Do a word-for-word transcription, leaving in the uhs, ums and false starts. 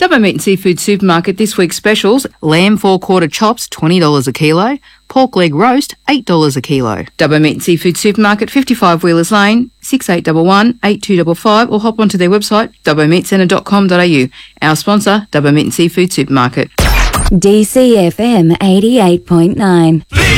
Dubbo Meat and Seafood Supermarket this week's specials: lamb four quarter chops, twenty dollars a kilo; pork leg roast, eight dollars a kilo. Dubbo Meat and Seafood Supermarket, fifty-five Wheelers Lane, six eight one one, eight two five five, or hop onto their website, dubbo meat centre dot com dot a u. Our sponsor, Dubbo Meat and Seafood Supermarket. D C F M eighty-eight point nine.